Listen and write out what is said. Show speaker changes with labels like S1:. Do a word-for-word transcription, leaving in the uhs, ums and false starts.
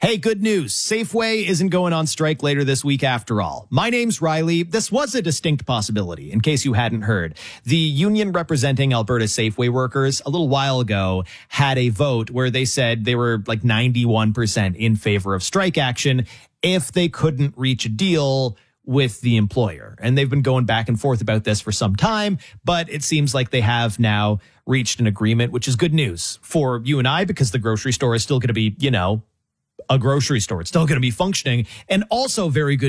S1: Hey, good news. Safeway isn't going on strike later this week after all. My name's Riley. This was a distinct possibility, in case you hadn't heard. The union representing Alberta Safeway workers a little while ago had a vote where they said they were like ninety-one percent in favor of strike action if they couldn't reach a deal with the employer. And they've been going back and forth about this for some time, but it seems like they have now reached an agreement, which is good news for you and I, because the grocery store is still going to be, you know, a grocery store. It's still going to be functioning, and also very good